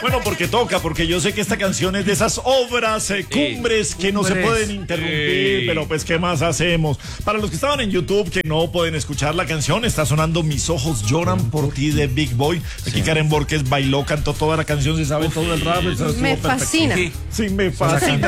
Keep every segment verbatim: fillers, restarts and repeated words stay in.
Bueno, porque toca, porque yo sé que esta canción es de esas obras eh, cumbres que no se pueden interrumpir, pero pues ¿qué más hacemos? Para los que estaban en YouTube que no pueden escuchar la canción, está sonando Mis ojos lloran por ti de Big Boy. Aquí sí. Karen Borges bailó, cantó toda la canción, se sabe todo el rap. Me fascina. Sí, sí, me fascina.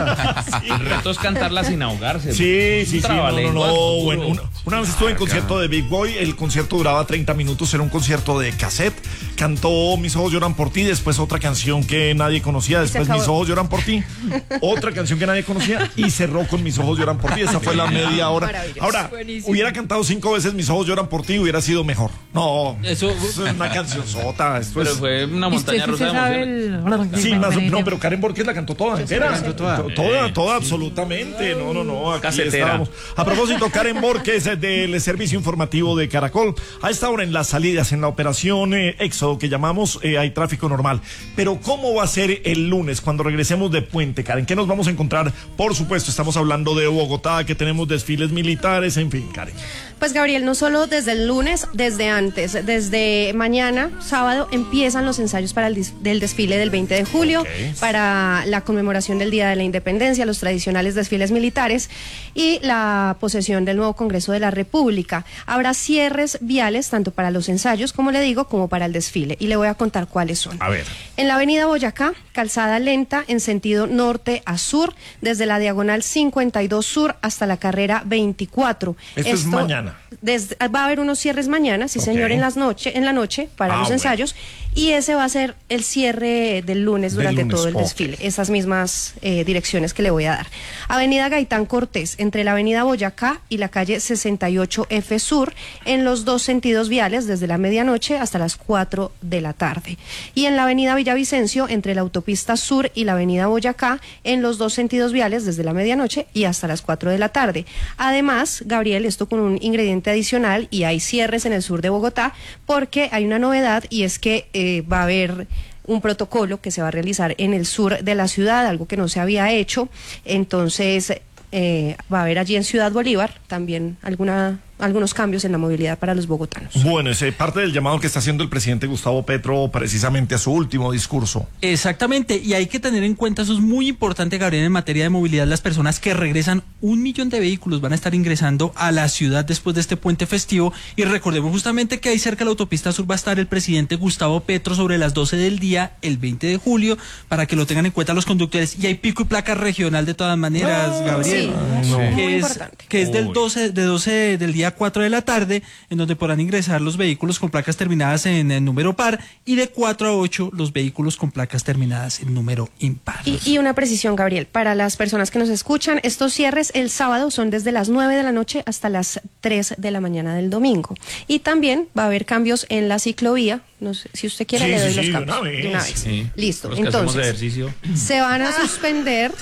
El reto es cantarla sin ahogarse. Sí, sí, sí, no, no, no. Bueno, una, una vez estuve en concierto de Big Boy, el concierto duraba treinta minutos, era un concierto de cassette, cantó Mis ojos lloran por ti, después otra canción que nadie conocía, después Mis ojos lloran por ti, otra canción que nadie conocía y cerró con Mis ojos lloran por ti, esa fue la media hora. Ahora, buenísimo. Hubiera cantado cinco veces Mis ojos lloran por ti, hubiera sido mejor. No, eso es una canción sota. Pero es, fue una montaña rusa de emociones. El... Sí, más, no, pero Karen Borges la cantó toda entera. Cantó toda, toda, toda, absolutamente. No, no, no, aquí Casetera. Estábamos. A propósito, Karen Borges del Servicio Informativo de Caracol. A esta hora en las salidas, en la operación eh, Éxodo que llamamos, eh, hay tráfico normal. Pero ¿cómo va a ser el lunes cuando regresemos de Puente, Karen? ¿Qué nos vamos a encontrar? Por supuesto, estamos hablando de Bogotá, que tenemos desfiles militares, en fin, Karen. Pues Gabriel, no solo desde el lunes, desde antes, desde mañana, sábado, empiezan los ensayos para el dis- del desfile del veinte de julio, okay. Para la conmemoración del Día de la Independencia, los tradicionales desfiles militares y la posesión del nuevo Congreso de la República. Habrá cierres viales tanto para los ensayos, como le digo, como para el desfile. Y le voy a contar cuáles son. A ver. En la avenida Boyacá, calzada lenta en sentido norte a sur, desde la diagonal cincuenta y dos sur hasta la carrera veinticuatro. Esto, Esto es mañana. Desde, va a haber unos cierres mañana, sí okay. señor, en las noche, en la noche para ah, los ensayos, bueno. Y ese va a ser el cierre del lunes durante del lunes. todo el okay. desfile, esas mismas eh, direcciones que le voy a dar. Avenida Gaitán Cortés, entre la avenida Boyacá y la calle sesenta y ocho F Sur, en los dos sentidos viales, desde la medianoche hasta las cuatro de la tarde. Y en la avenida Villavicencio, entre la autopista Sur y la avenida Boyacá, en los dos sentidos viales, desde la medianoche y hasta las cuatro de la tarde. Además, Gabriel, esto con un ingrediente adicional, y hay cierres en el sur de Bogotá, porque hay una novedad, y es que eh, va a haber un protocolo que se va a realizar en el sur de la ciudad, algo que no se había hecho. Entonces eh, va a haber allí en Ciudad Bolívar también alguna algunos cambios en la movilidad para los bogotanos. Bueno, es parte del llamado que está haciendo el presidente Gustavo Petro precisamente a su último discurso. Exactamente, y hay que tener en cuenta, eso es muy importante, Gabriel, en materia de movilidad, las personas que regresan, un millón de vehículos van a estar ingresando a la ciudad después de este puente festivo, y recordemos justamente que ahí cerca de la autopista sur va a estar el presidente Gustavo Petro sobre las doce del día, el veinte de julio, para que lo tengan en cuenta los conductores, y hay pico y placa regional de todas maneras, ah, Gabriel, sí, no. que, muy es, importante. que es del doce, de doce del día cuatro de la tarde, en donde podrán ingresar los vehículos con placas terminadas en, en número par, y de cuatro a ocho los vehículos con placas terminadas en número impar. Y, y una precisión, Gabriel, para las personas que nos escuchan, estos cierres el sábado son desde las nueve de la noche hasta las tres de la mañana del domingo. Y también va a haber cambios en la ciclovía. No sé, si usted quiere, sí, le doy sí, los sí, cambios. de una vez. De una vez. Sí. Listo. Los que entonces, ejercicio. se van a suspender.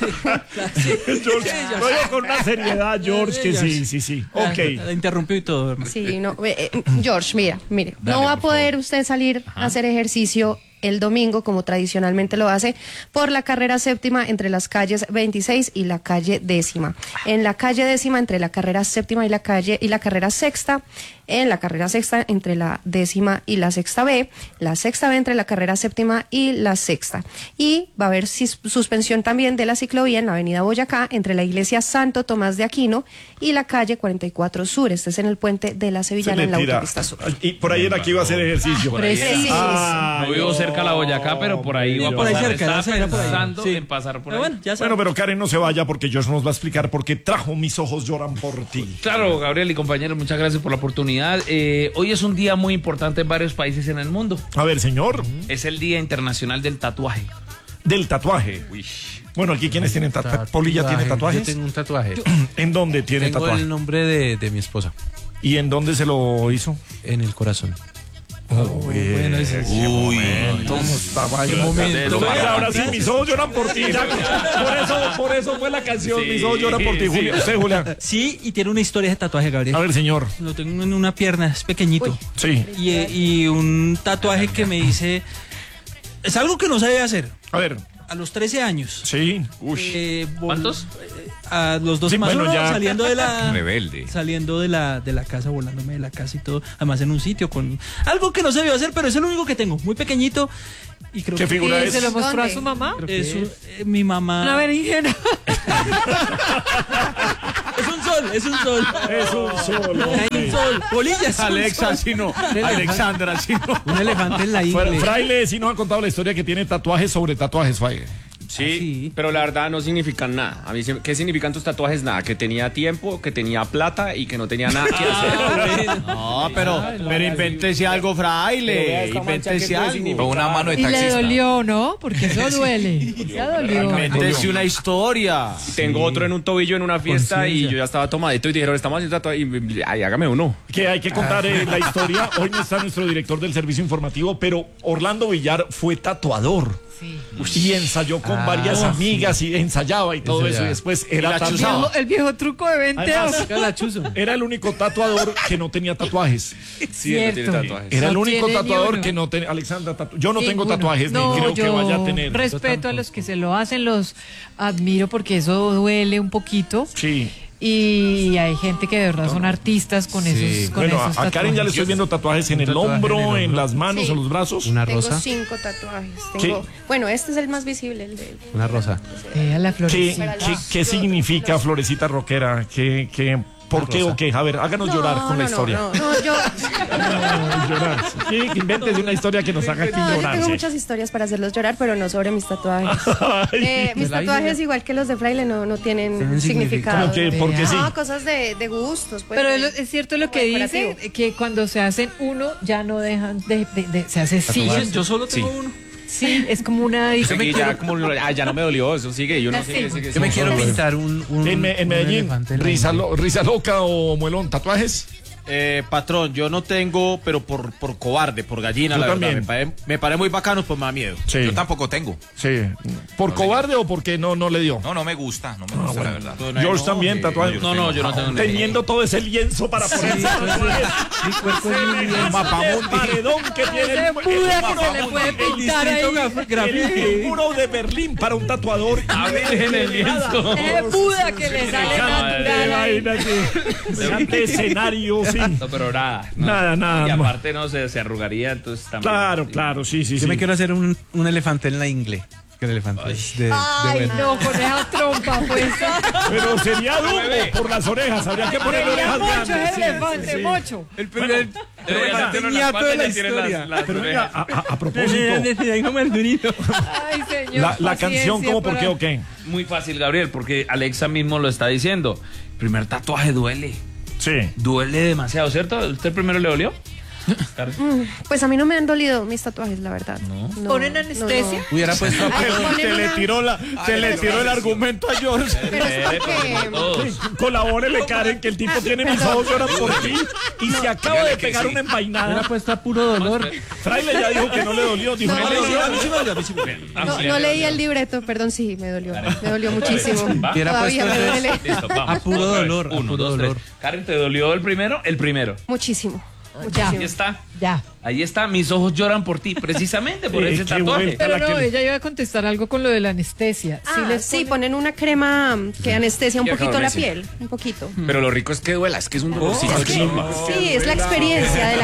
George, no, con una seriedad, George, que sí, sí, sí. Ok. La interrumpió y todo. Sí, no, eh, George, mira, mire, Dale, no va a poder favor. usted salir Ajá. a hacer ejercicio el domingo, como tradicionalmente lo hace, por la carrera séptima entre las calles veintiséis y la calle décima. En la calle décima, entre la carrera séptima y la calle y la carrera sexta. En la carrera sexta, entre la décima y la sexta B. La sexta B entre la carrera séptima y la sexta. Y va a haber sis- suspensión también de la ciclovía en la avenida Boyacá, entre la iglesia Santo Tomás de Aquino y la calle cuarenta y cuatro Sur. Este es en el puente de la Sevillana, en la autopista Sur. Y por ahí era que iba a hacer ejercicio. Por ahí Preciso. Ah, no vivo cerca de la Boyacá, pero por ahí va a por ahí pasar. cerca, Estaba cerca, por ahí. pensando Sí. en pasar por Pero ahí. bueno, ya saben. Bueno, pero Karen no se vaya porque George nos va a explicar por qué trajo Mis ojos lloran por ti. Claro, Gabriel y compañeros, muchas gracias por la oportunidad. Eh, hoy es un día muy importante en varios países en el mundo. A ver, señor. Es el Día Internacional del Tatuaje. Del tatuaje. Uy. Bueno, aquí ¿quiénes tienen tatuajes? ¿Polilla tiene tatuajes? Yo tengo un tatuaje. ¿En dónde tiene Tengo tatuaje? el nombre de, de mi esposa. ¿Y en dónde se lo hizo? En el corazón. Oh, bueno, ese sí. Uy, Estaba ahí. qué momento. Bueno, ahora sí, Mis ojos lloran por ti. Ya, Por eso, por eso fue la canción. Sí, Mis ojos lloran por ti, sí. Julián. ¿Usted, Julián? Sí, y tiene una historia de tatuaje, Gabriel. A ver, señor. Lo tengo en una pierna, es pequeñito. Uy. Sí. Y, y un tatuaje que me hice... Es algo que no se debe hacer. A ver. A los trece años. Sí. Eh, vol- ¿Cuántos? A los dos Sí, más bueno, uno, ya. saliendo de la Rebelde. saliendo de la de la casa, volándome de la casa y todo, además en un sitio con algo que no se debió hacer, pero es el único que tengo, muy pequeñito y creo ¿Qué que figura ¿Y es? se lo mostró a ¿Dónde? su mamá? es un- eh, mi mamá. Una berenjena. Es un sol, es un sol. Es un solo. Hay un sol. Bolillas. Alexa, si no. Alexandra, si no. Un elefante en la ingle. Fraile sí nos ha contado la historia que tiene tatuajes sobre tatuajes, Fraile. Sí, Ah, sí. pero la verdad no significan nada. A mí, sí- ¿qué significan tus tatuajes? Nada, que tenía tiempo, que tenía plata y que no tenía nada que hacer. No, pero, pero invéntese algo, fraile. Invéntese algo. Con una mano de Y le taxista. dolió, ¿no? Porque eso duele. Ya dolió. Invéntese una historia. Tengo otro en un tobillo en una fiesta y Conciencia. yo ya estaba tomadito y dijeron, estamos haciendo tatuajes. Y ay, hágame uno. Que hay que contar eh, la historia. Hoy no está nuestro director del servicio informativo, pero Orlando Villar fue tatuador. Y ensayó con varias amigas y ensayaba y todo eso. Y después era la El tatuador. viejo, el viejo truco de venteo. Además, era el único tatuador que no tenía tatuajes. Sí, él no tiene Cierto. tatuajes. Era el No único tiene ni tatuador uno. que no tenía. Alexandra, tatu- yo no tengo Ninguno. tatuajes, No, ni creo que yo vaya a tener. respeto a los que se lo hacen, los admiro porque eso duele un poquito. Sí. Y hay gente que de verdad son artistas con esos, con Bueno, esos a, a Karen ya le tatuajes. estoy viendo tatuajes en el tatuaje en hombro, el en hombro. las manos, Sí. en los brazos. Una Tengo rosa. cinco tatuajes. Tengo, bueno, este es el más visible, el de Una rosa. Vea la ¿Qué, florecita. qué, qué significa Florecita Rockera? ¿Qué, qué, ¿Por qué o qué? A ver, háganos llorar con la no, historia. No, no, yo, Llorar. Sí, que inventes una historia que nos haga aquí no, yo llorar. tengo sí. muchas historias para hacerlos llorar, pero no sobre mis tatuajes. Ay, Eh, mis tatuajes, igual que los de Fraile, no, no tienen Tienen significado. como que, porque sí. No, cosas de, de gustos. Pues, Pero de- es, lo- es cierto lo que decorativo. dice, que cuando se hacen uno ya no dejan de, de- de- se hace sí. Sí, yo solo tengo uno. Sí, es como una Yo me adicción. ya, como, ah, ya no me dolió, eso sigue, yo no Sí. sé. sigue, Yo me sigue. quiero pintar un, un En, Me- en un Medellín, elefante en la risa, ingle. lo- risa loca o muelón, tatuajes. Eh, patrón, yo no tengo, pero por, por cobarde, por gallina, Yo la también. verdad. Me parece, me parece muy bacano, pues me da miedo. Sí. Yo tampoco tengo. Sí. ¿Por cobarde o porque no, no le dio? No, no me gusta. No me gusta, la verdad. George también, tatuajes. No, no, yo no tengo. Teniendo todo ese lienzo para ponerse tatuajes. Mi cuerpo es muy bien. El paredón que tiene Ese el, Buda que se le puede pintar ahí. el, el muro de Berlín para un tatuador. A ver, en el lienzo. Ese Buda que le sale natural ahí. Semejante escenario, sí. No, pero nada. no. Nada, nada, Y no. aparte no se, se arrugaría, entonces también. Claro, claro, sí, sí, Yo sí. me quiero hacer un, un elefante en la ingle. Que el elefante es de, de Ay, verdad. no, con esa trompa, pues. Pero sería duro por las orejas. Habría que ponerle Sería orejas mocho, grandes. es sí, elefante, sí, sí. mocho. El primer Pero ya elefante tiene unas ñato patas, de la ya tiene las- historia. las Pero orejas. mira, a, a- a propósito, Ay, señor. la, la canción, paciencia ¿cómo, por para- qué o qué? Muy fácil, Gabriel, porque Alexa mismo lo está diciendo. El primer tatuaje duele. Sí. Duele demasiado, ¿cierto? ¿Usted primero le dolió? Pues a mí no me han dolido mis tatuajes, la verdad. No. ¿Ponen no, anestesia? no. Hubiera puesto a Ay, ponen Se le una- tiró, la, se le tiró el argumento a George. Pero es porque... Todos. Colabórele, Karen, que el tipo tiene mis ojos lloran por ti y se acaba de pegar una Hubiera envainada. puesto a puro dolor. Fraile ya dijo que no le dolió. Dijo, No, no, le no, dolió. no. A mí sí me dolió, a mí sí me dolió. No, no leí el libreto, perdón, sí, me dolió. Me dolió muchísimo. ¿Va? Hubiera Todavía puesto me entonces- duele. Listo, vamos. A puro Otra vez. dolor, a Uno, puro dos, dolor. tres. Karen, ¿te dolió el primero? El primero. Muchísimo. Ya, Ahí está. ya. Ahí está. Mis ojos lloran por ti, precisamente por Eh, ese qué tatuaje. vuelta. Pero la no, que- ella iba a contestar algo con lo de la anestesia. Ah, Sí, les sí, ponen- ponen una crema que anestesia un Y poquito acá la sí. piel, un poquito. Pero lo rico es que duela, es que es un dolorcito. Sí, es la experiencia de la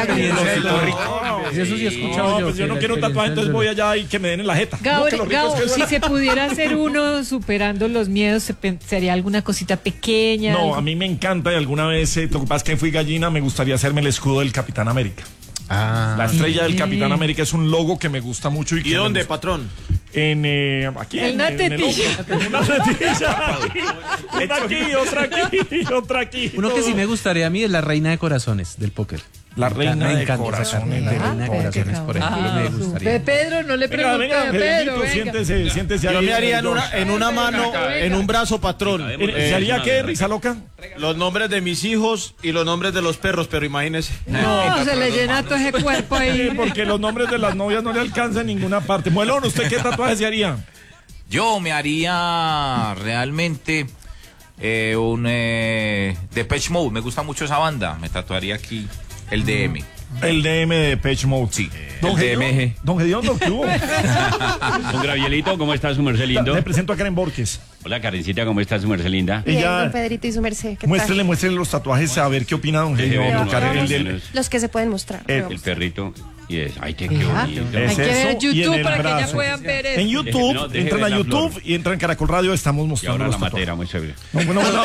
Y eso sí he escuchado No, yo. pues yo que no la quiero experiencia tatuaje, entonces del voy dolor. allá y que me den en la jeta. No, Gabo, que lo rico Gabo, es que si se pudiera hacer uno superando los miedos, se pen- ¿sería alguna cosita pequeña? No, algo? a mí me encanta y alguna vez, eh, lo que pasa es que fui gallina, me gustaría hacerme el escudo del Capitán América. Ah, La estrella del bien. Capitán América es un logo que me gusta mucho. ¿Y, ¿Y que me dónde, gusta. patrón? En, eh, aquí. En en, una en el tetilla. hombro. Una tetilla. Una aquí, otra aquí, otra aquí. uno que sí me gustaría a mí es la reina de corazones del póker. La Me reina de encanta esa corazones. carne, La reina de Ah, corazones, qué por ejemplo, me cabrón. gustaría. Pe- Pedro, no le Venga, pregunte venga, a Pedro, Pedrito, venga. siéntese, siéntese ahí. Yo me haría en, George. una, en una mano, venga. en un brazo, patrón. Eh, ¿Se haría qué, risa loca? Los nombres de mis hijos y los nombres de los perros, pero imagínese. No, se le llena todo ese cuerpo Sí, ahí. porque los nombres de las novias no le alcanzan en ninguna parte. Muelón, ¿usted qué tatuaje se haría? Yo me haría realmente eh, un eh, Depeche Mode. Me gusta mucho esa banda. Me tatuaría aquí el D M. El D M de Depeche Mode, sí. Don El D M G. Don Gediondo, ¿qué hubo? Don Gravielito, ¿cómo está su merced lindo? Le presento a Karen Borges. Hola, Karencita, ¿cómo está su merced linda? Bien, Ella- don Pedrito y su merced. ¿qué Muéstrele, tal? muéstrele los tatuajes a ver qué opina don Deje ver Gediondo. unos Karen, el ojos, del- unos- Los que se pueden mostrar. El- Vamos. El perrito. Y es, ay, qué, qué Ajá. bonito. Es Hay que ver eso, y en YouTube el para que ya brazo. puedan ver eso. En YouTube, No, deje entran ver a la YouTube flor. y entran en Caracol Radio, estamos Y mostrando ahora los la tatuajes. matera, muy chévere. No, bueno, bueno.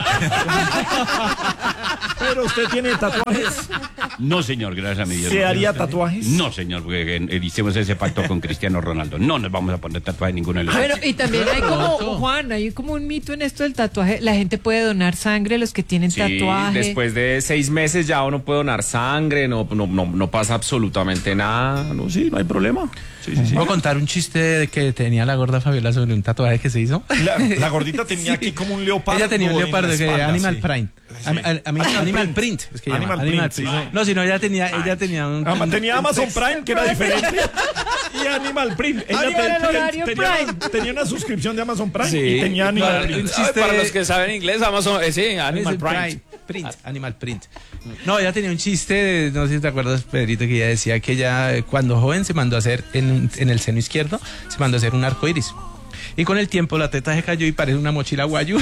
Pero usted tiene tatuajes. No, señor, gracias a mi Dios. ¿Se no. haría tatuajes? No, señor, porque eh, hicimos ese pacto con Cristiano Ronaldo. No nos vamos a poner tatuajes ninguno de los Bueno, dos. y también hay como, Juan, hay como un mito en esto del tatuaje. La gente puede donar sangre, los que tienen Sí, tatuaje. después de seis meses ya uno puede donar sangre, no, no, no, no pasa absolutamente nada. No, sí, no hay problema. Sí, sí, sí. ¿Puedo contar un chiste de que tenía la gorda Fabiola sobre un tatuaje que se hizo? La, la gordita tenía aquí como un leopardo. Ella tenía un en la leopardo que espalda, Animal sí. Print. Sí. Am- am- am- Animal Animal Print. Print. Es que llama. Animal Animal Print, Print. sí. No, sino ella tenía, ella tenía un. Ah, un- tenía un Amazon texto. Prime, que era diferente. Y Animal Print. Ella Animal te- el te- horario tenía, Prime. tenía una suscripción de Amazon Prime Sí. y tenía Animal Claro, Print. un Ay, chiste- para los que saben inglés, Amazon, eh, sí, Animal Es el Prime. Print, Animal Print. No, ella tenía un chiste, de- no sé si te acuerdas, Pedrito, que ella decía que ella, eh, cuando joven, se mandó a hacer en, un- en el seno izquierdo, se mandó a hacer un arco iris. Y con el tiempo la teta se cayó y parece una mochila guayu.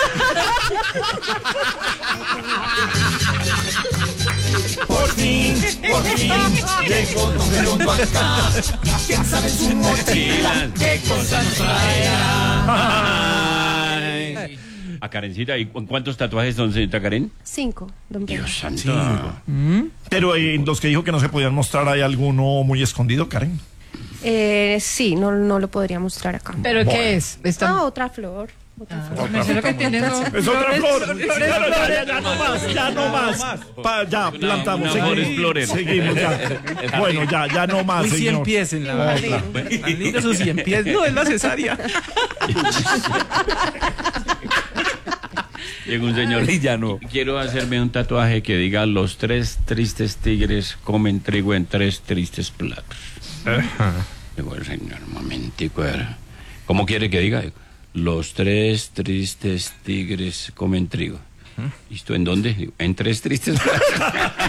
Por fin, por fin, llegó Don Gediondo acá. ¿Quién sabe su mochila? ¿Qué cosas traerá? A Karencita, ¿y cu- cuántos tatuajes son, señorita Karen? Cinco, don Pedro. Dios santo. Pero en los que dijo que no se podían mostrar, ¿hay alguno muy escondido, Karen? Eh, sí, no, no lo podría mostrar acá. ¿Pero qué es? Está... Ah, otra flor. Otra flor. Me sé lo que tiene son Es otra flor. flores, Claro, ya, flores, ya, ya no más, ya no más. Pa- ya, plantamos. una flor Seguimos, explorer. seguimos ya. Bueno, ya, ya no más, Muy cien señor. pies en la Otra. Tan lindo sus cien pies. No, es la cesárea. Llega un señor y ya no. Quiero hacerme un tatuaje que diga: los tres tristes tigres comen trigo en tres tristes platos. Digo, el señor, un momentico. a ver. ¿Cómo quiere que diga? Los tres tristes tigres comen trigo. ¿Y esto en dónde? Digo, en tres tristes platos.